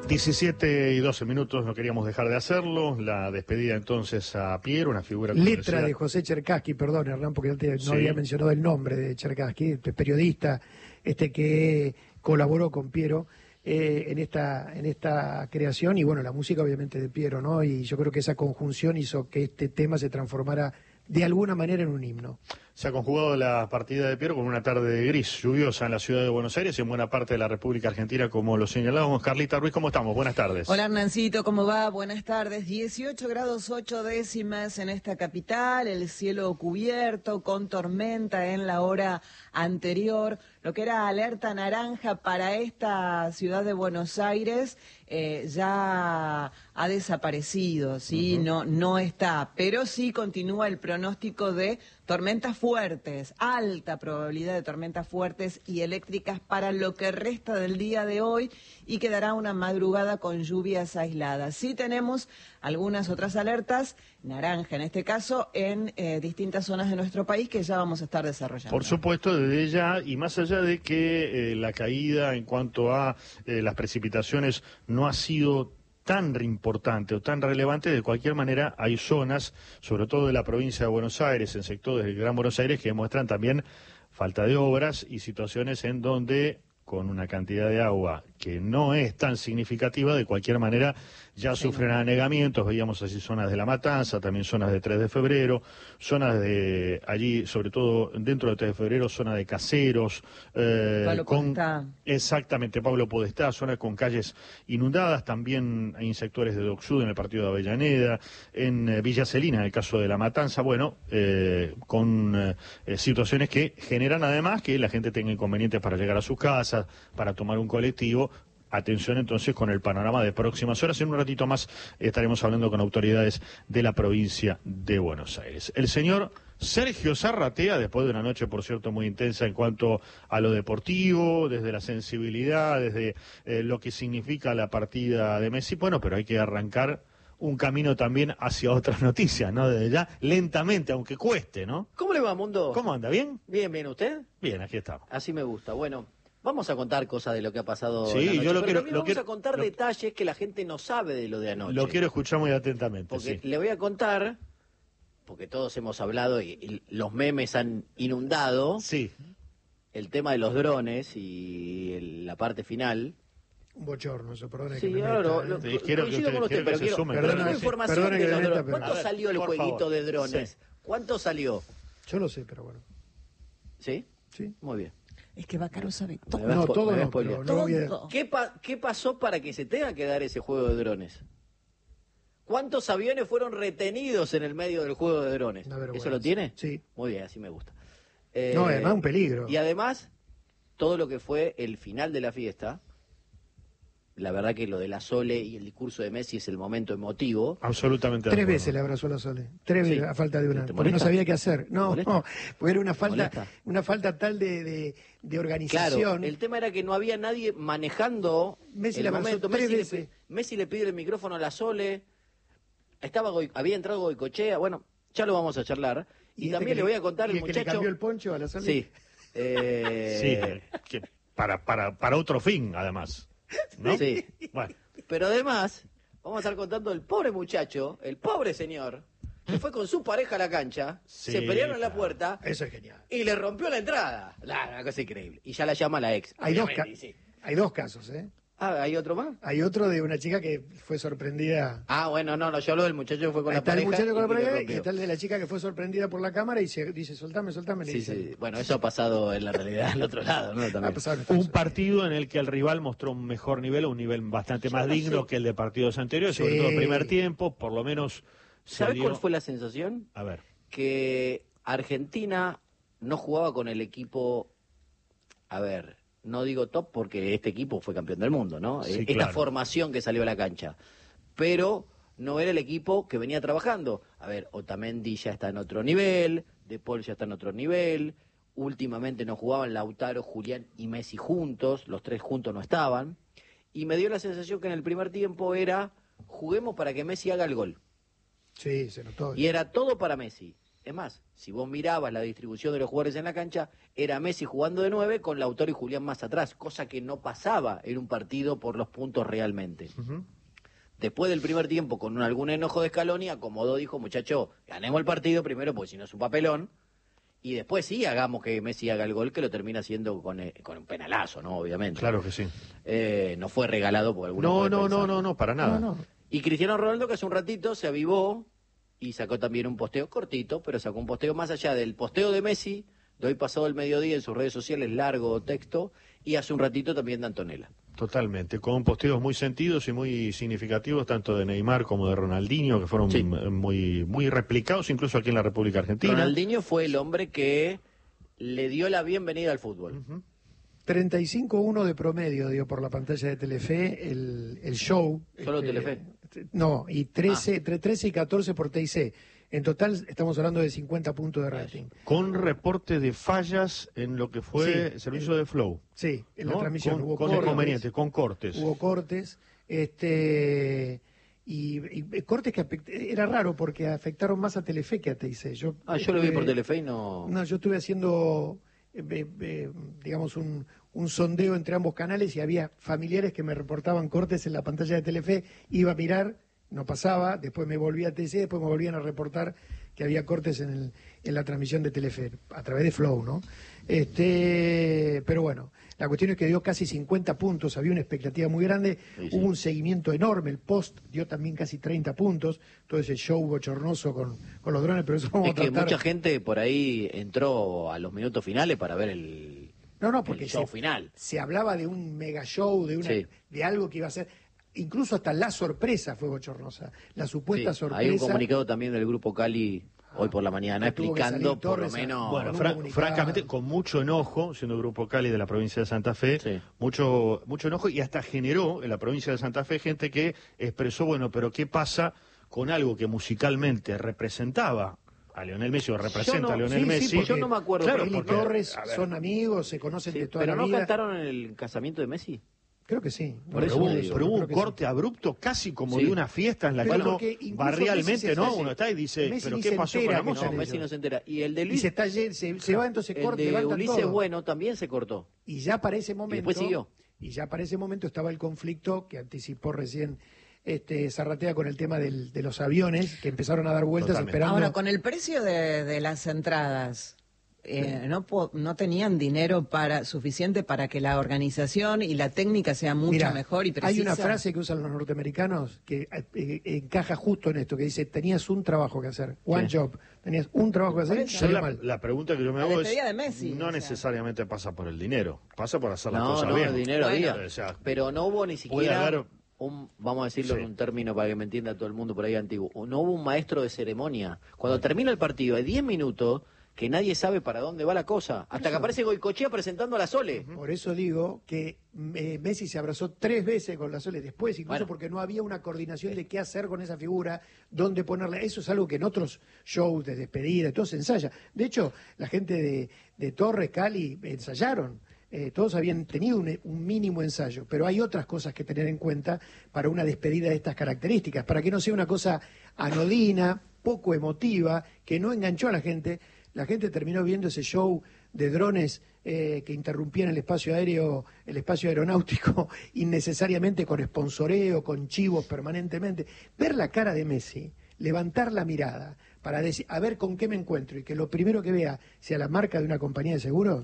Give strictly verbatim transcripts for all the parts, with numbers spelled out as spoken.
diecisiete y doce minutos, no queríamos dejar de hacerlo. La despedida entonces a Piero, una figura... Letra de José Cherkassky, perdón Hernán, porque no, te, no sí. había mencionado el nombre de Cherkassky, este periodista este que colaboró con Piero eh, en esta en esta creación, y bueno, la música obviamente de Piero, ¿no? Y yo creo que esa conjunción hizo que este tema se transformara de alguna manera en un himno. Se ha conjugado la partida de Piero con una tarde gris, lluviosa en la ciudad de Buenos Aires y en buena parte de la República Argentina, como lo señalábamos. Carlita Ruiz, ¿cómo estamos? Buenas tardes. Hola Hernancito, ¿cómo va? Buenas tardes. dieciocho grados ocho décimas en esta capital, el cielo cubierto con tormenta en la hora anterior. Lo que era alerta naranja para esta ciudad de Buenos Aires eh, ya ha desaparecido, ¿sí? Uh-huh. No, no está, pero sí continúa el pronóstico de tormentas fuertes, alta probabilidad de tormentas fuertes y eléctricas para lo que resta del día de hoy, y quedará una madrugada con lluvias aisladas. Sí tenemos algunas otras alertas, naranja en este caso, en eh, distintas zonas de nuestro país que ya vamos a estar desarrollando. Por supuesto, desde ya, y más allá de que eh, la caída en cuanto a eh, las precipitaciones no ha sido tan importante o tan relevante, de cualquier manera hay zonas, sobre todo de la provincia de Buenos Aires, en sectores del Gran Buenos Aires, que demuestran también falta de obras y situaciones en donde, con una cantidad de agua que no es tan significativa, de cualquier manera ya sí. sufren anegamientos. Veíamos así zonas de La Matanza, también zonas de tres de febrero, zonas de allí, sobre todo dentro de tres de febrero, zona de Caseros, eh, Pablo con, Podestá. Exactamente, Pablo Podestá, zonas con calles inundadas, también hay sectores de Doc Sud en el partido de Avellaneda, en eh, Villa Celina, en el caso de La Matanza, bueno, eh, con eh, situaciones que generan además que la gente tenga inconvenientes para llegar a sus casas, para tomar un colectivo. Atención entonces con el panorama de próximas horas. En un ratito más estaremos hablando con autoridades de la provincia de Buenos Aires. El señor Sergio Zarratea, después de una noche, por cierto, muy intensa en cuanto a lo deportivo, desde la sensibilidad, desde eh, lo que significa la partida de Messi, bueno, pero hay que arrancar un camino también hacia otras noticias, ¿no? Desde ya, lentamente, aunque cueste, ¿no? ¿Cómo le va, Mundo? ¿Cómo anda? ¿Bien? Bien, bien, ¿usted? Bien, aquí estamos. Así me gusta. Bueno, vamos a contar cosas de lo que ha pasado sí, la noche, yo lo pero quiero, también lo vamos quiero, a contar lo, detalles que la gente no sabe de lo de anoche. Lo quiero escuchar muy atentamente, porque sí. le voy a contar, porque todos hemos hablado y, y los memes han inundado sí. el tema de los drones y el, la parte final. Un bochorno, eso, perdone sí, que me ahora meta, lo, ¿eh? lo, sí, quiero coincido que con usted, quiero pero que quiero, sumen, pero perdone, tengo sí, información de que los meta, drones. pero... ¿Cuánto ver, salió el jueguito favor. de drones? Sí. ¿Cuánto salió? Yo lo sé, pero bueno. ¿Sí? Sí. Muy bien. Es que Bacaro sabe todo. Me va No, a, todo me va a no, pero spoilear. no voy a... Todo. ¿Qué, pa ¿Qué pasó para que se tenga que dar ese juego de drones? ¿Cuántos aviones fueron retenidos en el medio del juego de drones? ¿Eso lo tiene? Sí. Muy bien, así me gusta. Eh, no, además un peligro. Y además, todo lo que fue el final de la fiesta, la verdad que lo de la Sole y el discurso de Messi es el momento emotivo. Absolutamente. Tres veces le abrazó a la Sole. Tres veces, sí. a falta de una. Porque no sabía qué hacer. No, no, porque era una falta, una falta tal de, de, de organización. Claro, el tema era que no había nadie manejando Messi el le momento. Tres Messi, veces. Le, Messi le pide el micrófono a la Sole. Estaba había entrado Goicochea. Bueno, ya lo vamos a charlar. Y, y también le, le voy a contar al muchacho. Que le cambió el poncho a la Sole. Sí. Eh... sí, que para, para, para otro fin, además. ¿No? Sí. Bueno. Pero además, vamos a estar contando el pobre muchacho, el pobre señor, que fue con su pareja a la cancha, sí, se pelearon en la puerta. Eso es genial. Y le rompió la entrada. La, una cosa increíble. Y ya la llama la ex. Hay dos, ca sí. hay dos casos, ¿eh? Ah, ¿hay otro más? Hay otro de una chica que fue sorprendida. Ah, bueno, no, no, yo hablo del muchacho que fue con Ahí la está pareja. El muchacho con la pareja y, y está el de la chica que fue sorprendida por la cámara y se dice, soltame, soltame. Sí, dice, sí, bueno, eso ha pasado en la realidad al otro lado, ¿no? También. Un partido en el que el rival mostró un mejor nivel, un nivel bastante más digno sé. que el de partidos anteriores, sí. sobre todo el primer tiempo, por lo menos ¿Sabes salió... cuál fue la sensación? A ver. Que Argentina no jugaba con el equipo, a ver... No digo top porque este equipo fue campeón del mundo, ¿no? Sí, Esta claro. formación que salió a la cancha. Pero no era el equipo que venía trabajando. A ver, Otamendi ya está en otro nivel, De Paul ya está en otro nivel, últimamente no jugaban Lautaro, Julián y Messi juntos, los tres juntos no estaban. Y me dio la sensación que en el primer tiempo era, juguemos para que Messi haga el gol. Sí, se notó. Y era todo para Messi. Es más, si vos mirabas la distribución de los jugadores en la cancha, era Messi jugando de nueve con Lautaro y Julián más atrás, cosa que no pasaba en un partido por los puntos realmente. Uh-huh. Después del primer tiempo, con un, algún enojo de Scaloni, acomodó, dijo, muchacho, ganemos el partido primero, porque si no es un papelón, y después sí, hagamos que Messi haga el gol, que lo termina haciendo con, eh, con un penalazo, ¿no? Obviamente. Claro que sí. Eh, no fue regalado por alguno. No, no, no, no, no, para nada. No, no. Y Cristiano Ronaldo, que hace un ratito se avivó y sacó también un posteo cortito, pero sacó un posteo más allá del posteo de Messi, de hoy pasado el mediodía en sus redes sociales, largo texto, y hace un ratito también de Antonella. Totalmente, con posteos muy sentidos y muy significativos, tanto de Neymar como de Ronaldinho, que fueron sí. muy, muy replicados, incluso aquí en la República Argentina. Ronaldinho fue el hombre que le dio la bienvenida al fútbol. Uh-huh. treinta y cinco uno de promedio dio por la pantalla de Telefe el, el show. ¿Solo este, Telefe? No, y trece, ah. entre trece y catorce por T I C. En total estamos hablando de cincuenta puntos de rating. Con reporte de fallas en lo que fue sí, el servicio de Flow. Sí, en ¿no? la transmisión. Con, hubo con cortes, inconvenientes, con cortes. Hubo cortes. Este... Y, y cortes que era raro porque afectaron más a Telefe que a T I C. Yo, ah, yo estuve, lo vi por Telefe y no... No, yo estuve haciendo, eh, eh, digamos, un, un sondeo entre ambos canales y había familiares que me reportaban cortes en la pantalla de Telefe, iba a mirar, no pasaba, después me volví a T I C, después me volvían a reportar que había cortes en, el, en la transmisión de Telefe, a través de Flow, ¿no? Este, pero bueno, la cuestión es que dio casi cincuenta puntos, había una expectativa muy grande, sí, sí. Hubo un seguimiento enorme, el Post dio también casi treinta puntos, todo ese show bochornoso con, con los drones, pero eso vamos es a tratar... que mucha gente por ahí entró a los minutos finales para ver el, no, no, porque el show se, final. Se hablaba de un mega show, de, una, sí. de algo que iba a ser... Incluso hasta la sorpresa fue bochornosa, la supuesta sí, sorpresa... Hay un comunicado también del Grupo Cali... hoy por la mañana, explicando por lo menos... Bueno, fra francamente, con mucho enojo, siendo Grupo Cali de la provincia de Santa Fe, sí. mucho mucho enojo, y hasta generó en la provincia de Santa Fe gente que expresó, bueno, pero ¿qué pasa con algo que musicalmente representaba a Lionel Messi, o representa no, a Lionel sí, Messi? Sí, yo no me acuerdo. Claro, él y Torres son amigos, se conocen sí, de toda la vida. ¿Pero no vida. cantaron en el casamiento de Messi? Creo que sí. Por eso pero hubo, pero hubo un corte sí. abrupto, casi como sí. de una fiesta en la pero que uno barrialmente, ¿no? Uno está y dice, Messi ¿pero qué pasó con la música? No, Messi no se entera. Y el de Luis... Y se, está, se, se va, entonces corta, el de Ulises todo. Bueno también se cortó. Y ya para ese momento... Y después siguió. Y ya para ese momento estaba el conflicto que anticipó recién este Zarratea con el tema del, de los aviones, que empezaron a dar vueltas Totalmente. esperando... Ahora, con el precio de, de las entradas... Eh, no, no tenían dinero para suficiente para que la organización y la técnica sea mucho Mirá, mejor y precisa. Hay una frase que usan los norteamericanos que eh, encaja justo en esto, que dice, tenías un trabajo que hacer, one sí. job, tenías un trabajo que hacer. Yo la, la pregunta que yo me hago es, de Messi, no o sea. necesariamente pasa por el dinero, pasa por hacer las no, cosas no, bien. No, dinero bueno, había, o sea, pero no hubo ni siquiera... Haber... Un, vamos a decirlo sí. en un término para que me entienda todo el mundo por ahí antiguo, no hubo un maestro de ceremonia. Cuando termina el partido, hay diez minutos que nadie sabe para dónde va la cosa, hasta que aparece Goicoechea presentando a la Sole. Por eso digo que eh, Messi se abrazó tres veces con la Sole después, incluso bueno. porque no había una coordinación de qué hacer con esa figura, dónde ponerla. Eso es algo que en otros shows de despedida, todo se ensaya. De hecho, la gente de, de Torres, Cali, ensayaron. Eh, todos habían tenido un, un mínimo ensayo, pero hay otras cosas que tener en cuenta para una despedida de estas características, para que no sea una cosa anodina, poco emotiva, que no enganchó a la gente. La gente terminó viendo ese show de drones eh, que interrumpían el espacio aéreo, el espacio aeronáutico, innecesariamente con sponsoreo, con chivos permanentemente. Ver la cara de Messi, levantar la mirada para decir, a ver con qué me encuentro, y que lo primero que vea sea la marca de una compañía de seguros,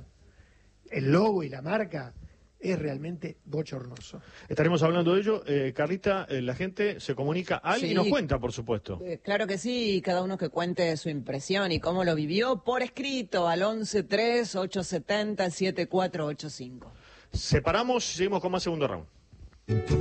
el logo y la marca, es realmente bochornoso. Estaremos hablando de ello. Eh, Carlita, eh, la gente se comunica al sí. y nos cuenta, por supuesto. Eh, claro que sí, cada uno que cuente su impresión y cómo lo vivió por escrito al once tres ocho siete cero siete cuatro ocho cinco. Separamos y seguimos con más segundo round.